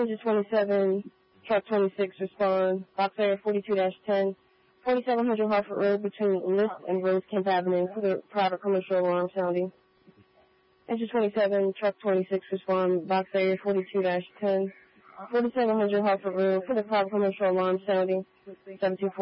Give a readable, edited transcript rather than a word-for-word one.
Engine 27, Truck 26, respond. Box area 42-10, 4700 Hartford Road between List and Rose Kemp Avenue for the private commercial alarm sounding. Engine 27, Truck 26, respond. Box area 42-10, 4700 Hartford Road for the private commercial alarm sounding. 724.